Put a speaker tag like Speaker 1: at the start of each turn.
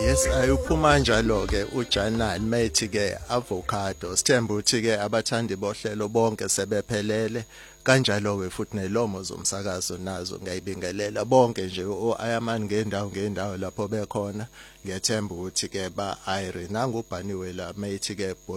Speaker 1: Yes, ayuphuma njalo ke uJanani methi ke avocado sithemba ukuthi ke abathandi bohlelo bonke sebephelele kanjalo ke futhi nelomo zomsakazo nazo ngiyibingelela bonke nje ayamani ngendawo lapho bekhona ngiyethemba ukuthi ke ba Irene nangubhaniwe la methi ke